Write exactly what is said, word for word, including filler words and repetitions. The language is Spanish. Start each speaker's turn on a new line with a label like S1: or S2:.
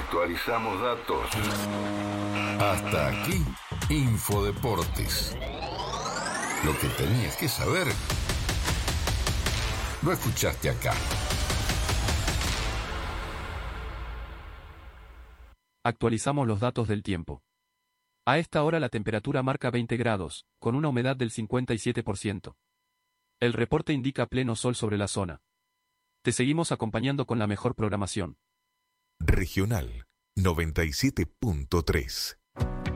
S1: Actualizamos datos.
S2: Hasta aquí, Infodeportes. Lo que tenías que saber, lo escuchaste acá.
S3: Actualizamos los datos del tiempo. A esta hora la temperatura marca veinte grados, con una humedad del cincuenta y siete por ciento. El reporte indica pleno sol sobre la zona. Te seguimos acompañando con la mejor programación.
S4: Regional noventa y siete punto tres.